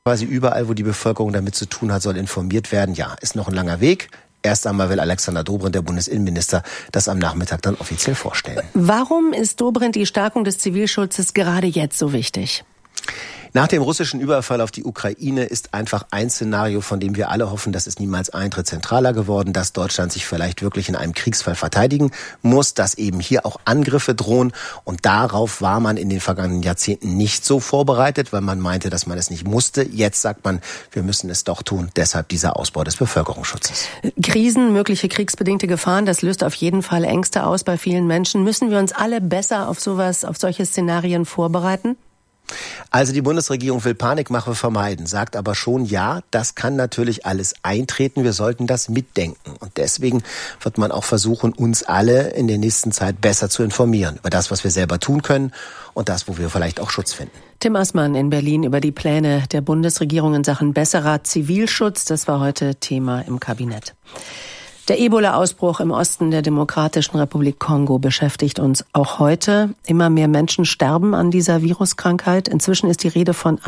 Quasi überall, wo die Bevölkerung damit zu tun hat, soll informiert werden. Ja, ist noch ein langer Weg. Erst einmal will Alexander Dobrindt, der Bundesinnenminister, das am Nachmittag dann offiziell vorstellen. Warum ist Dobrindt die Stärkung des Zivilschutzes gerade jetzt so wichtig? Nach dem russischen Überfall auf die Ukraine ist einfach ein Szenario, von dem wir alle hoffen, dass es niemals eintritt, zentraler geworden, dass Deutschland sich vielleicht wirklich in einem Kriegsfall verteidigen muss, dass eben hier auch Angriffe drohen. Und darauf war man in den vergangenen Jahrzehnten nicht so vorbereitet, weil man meinte, dass man es nicht musste. Jetzt sagt man, wir müssen es doch tun. Deshalb dieser Ausbau des Bevölkerungsschutzes. Krisen, mögliche kriegsbedingte Gefahren, das löst auf jeden Fall Ängste aus bei vielen Menschen. Müssen wir uns alle besser auf solche Szenarien vorbereiten? Also die Bundesregierung will Panikmache vermeiden, sagt aber schon, ja, das kann natürlich alles eintreten, wir sollten das mitdenken. Und deswegen wird man auch versuchen, uns alle in der nächsten Zeit besser zu informieren über das, was wir selber tun können und das, wo wir vielleicht auch Schutz finden. Tim Assmann in Berlin über die Pläne der Bundesregierung in Sachen besserer Zivilschutz, das war heute Thema im Kabinett. Der Ebola-Ausbruch im Osten der Demokratischen Republik Kongo beschäftigt uns auch heute. Immer mehr Menschen sterben an dieser Viruskrankheit. Inzwischen ist die Rede von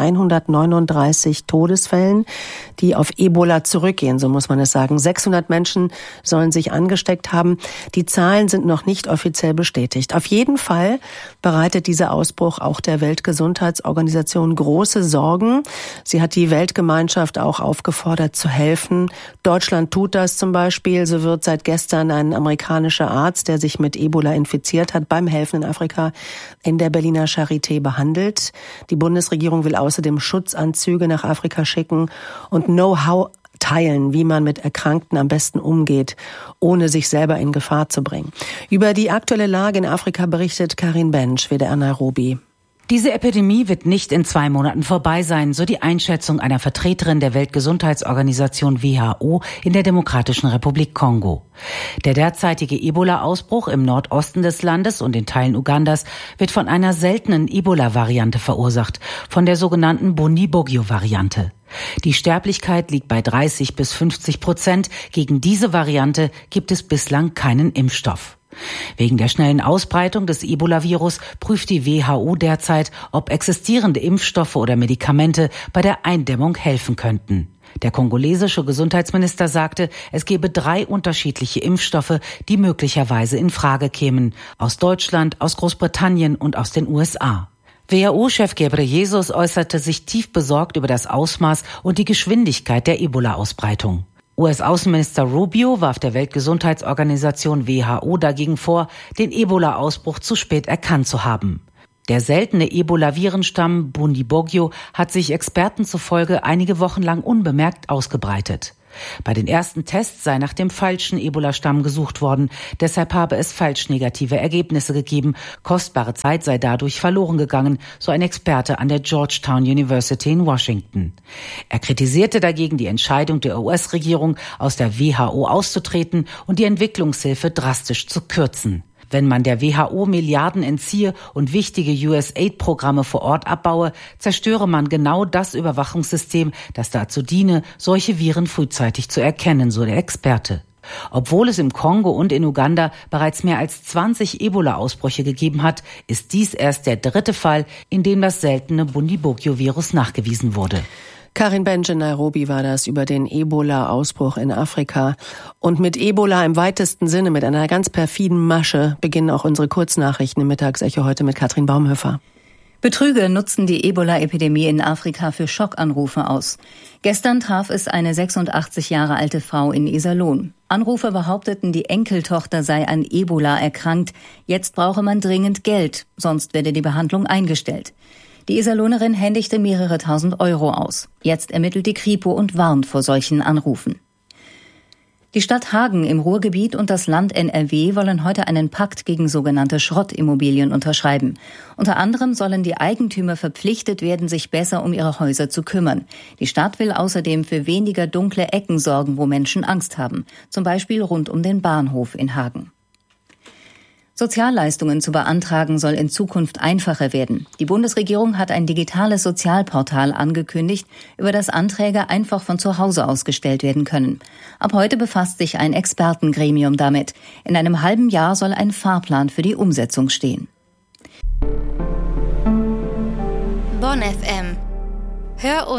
139 Todesfällen, die auf Ebola zurückgehen, so muss man es sagen. 600 Menschen sollen sich angesteckt haben. Die Zahlen sind noch nicht offiziell bestätigt. Auf jeden Fall bereitet dieser Ausbruch auch der Weltgesundheitsorganisation große Sorgen. Sie hat die Weltgemeinschaft auch aufgefordert zu helfen. Deutschland tut das zum Beispiel. So wird seit gestern ein amerikanischer Arzt, der sich mit Ebola infiziert hat, beim Helfen in Afrika in der Berliner Charité behandelt. Die Bundesregierung will außerdem Schutzanzüge nach Afrika schicken und Know-how teilen, wie man mit Erkrankten am besten umgeht, ohne sich selber in Gefahr zu bringen. Über die aktuelle Lage in Afrika berichtet Karin Bensch, WDR Nairobi. Diese Epidemie wird nicht in 2 Monaten vorbei sein, so die Einschätzung einer Vertreterin der Weltgesundheitsorganisation WHO in der Demokratischen Republik Kongo. Der derzeitige Ebola-Ausbruch im Nordosten des Landes und in Teilen Ugandas wird von einer seltenen Ebola-Variante verursacht, von der sogenannten Bundibugyo-Variante. Die Sterblichkeit liegt bei 30-50%. Gegen diese Variante gibt es bislang keinen Impfstoff. Wegen der schnellen Ausbreitung des Ebola-Virus prüft die WHO derzeit, ob existierende Impfstoffe oder Medikamente bei der Eindämmung helfen könnten. Der kongolesische Gesundheitsminister sagte, es gebe 3 unterschiedliche Impfstoffe, die möglicherweise in Frage kämen. Aus Deutschland, aus Großbritannien und aus den USA. WHO-Chef Ghebreyesus äußerte sich tief besorgt über das Ausmaß und die Geschwindigkeit der Ebola-Ausbreitung. US-Außenminister Rubio warf der Weltgesundheitsorganisation WHO dagegen vor, den Ebola-Ausbruch zu spät erkannt zu haben. Der seltene Ebola-Virenstamm Bundibugyo hat sich Experten zufolge einige Wochen lang unbemerkt ausgebreitet. Bei den ersten Tests sei nach dem falschen Ebola-Stamm gesucht worden. Deshalb habe es falsch negative Ergebnisse gegeben. Kostbare Zeit sei dadurch verloren gegangen, so ein Experte an der Georgetown University in Washington. Er kritisierte dagegen die Entscheidung der US-Regierung, aus der WHO auszutreten und die Entwicklungshilfe drastisch zu kürzen. Wenn man der WHO Milliarden entziehe und wichtige USAID-Programme vor Ort abbaue, zerstöre man genau das Überwachungssystem, das dazu diene, solche Viren frühzeitig zu erkennen, so der Experte. Obwohl es im Kongo und in Uganda bereits mehr als 20 Ebola-Ausbrüche gegeben hat, ist dies erst der 3. Fall, in dem das seltene Bundibugyo-Virus nachgewiesen wurde. Karin Bensch in Nairobi war das über den Ebola-Ausbruch in Afrika. Und mit Ebola im weitesten Sinne, mit einer ganz perfiden Masche, beginnen auch unsere Kurznachrichten im Mittagsecho heute mit Katrin Baumhöfer. Betrüger nutzen die Ebola-Epidemie in Afrika für Schockanrufe aus. Gestern traf es eine 86 Jahre alte Frau in Iserlohn. Anrufer behaupteten, die Enkeltochter sei an Ebola erkrankt. Jetzt brauche man dringend Geld, sonst werde die Behandlung eingestellt. Die Iserlohnerin händigte mehrere tausend Euro aus. Jetzt ermittelt die Kripo und warnt vor solchen Anrufen. Die Stadt Hagen im Ruhrgebiet und das Land NRW wollen heute einen Pakt gegen sogenannte Schrottimmobilien unterschreiben. Unter anderem sollen die Eigentümer verpflichtet werden, sich besser um ihre Häuser zu kümmern. Die Stadt will außerdem für weniger dunkle Ecken sorgen, wo Menschen Angst haben. Zum Beispiel rund um den Bahnhof in Hagen. Sozialleistungen zu beantragen soll in Zukunft einfacher werden. Die Bundesregierung hat ein digitales Sozialportal angekündigt, über das Anträge einfach von zu Hause aus gestellt werden können. Ab heute befasst sich ein Expertengremium damit. In einem halben Jahr soll ein Fahrplan für die Umsetzung stehen. Bonn FM. Hör uns